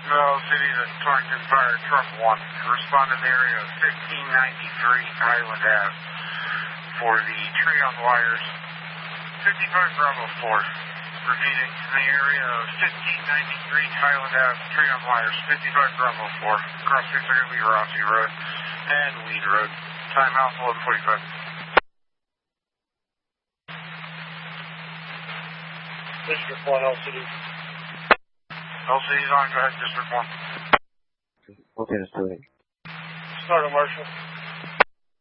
No, City to Torrington Fire, Truck 1. Respond in the area of 1593 Highland Ave for the tree on the wires. 55 Bravo 4. Repeating, in the area of 1593 Highland Ave, tree on wires. 55 Bravo 4. Cross 6 Lee Rossi Road and Weed Road. Time Alpha 1145. District 1, LCD. LCD's on, go ahead, District 1. Okay, let's do it. Start a Marshall.